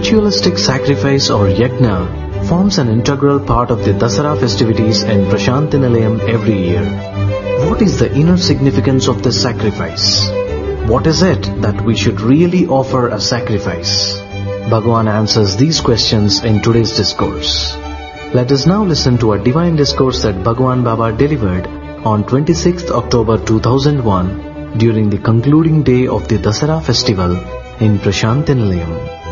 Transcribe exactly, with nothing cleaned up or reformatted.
ritualistic sacrifice or yajna forms an integral part of the Dasara festivities in Prashanthi Nilayam every year. What is the inner significance of this sacrifice? What is it that we should really offer as sacrifice? Bhagavan answers these questions in today's discourse. Let us now listen to a divine discourse that Bhagavan Baba delivered on twenty-sixth October two thousand one during the concluding day of the Dasara festival in Prashanthi Nilayam.